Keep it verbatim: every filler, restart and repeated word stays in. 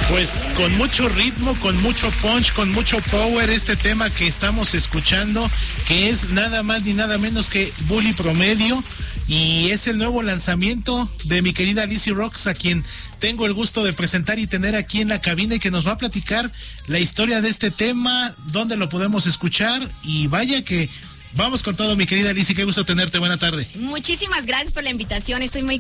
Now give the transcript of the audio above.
Pues con mucho ritmo, con mucho punch, con mucho power, este tema que estamos escuchando, que es nada más ni nada menos que Bully Promedio, y es el nuevo lanzamiento de mi querida Lizzy Rocks, a quien tengo el gusto de presentar y tener aquí en la cabina, y que nos va a platicar la historia de este tema, dónde lo podemos escuchar, y vaya que vamos con todo, mi querida Lizzy, qué gusto tenerte, buena tarde. Muchísimas gracias por la invitación, estoy muy